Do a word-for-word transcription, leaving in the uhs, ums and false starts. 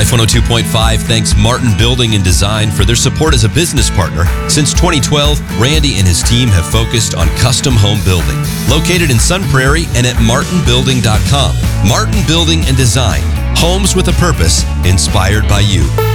Life one oh two point five thanks Martin Building and Design for their support as a business partner. Since twenty twelve, Randy and his team have focused on custom home building. Located in Sun Prairie and at martin building dot com. Martin Building and Design. Homes with a purpose, inspired by you.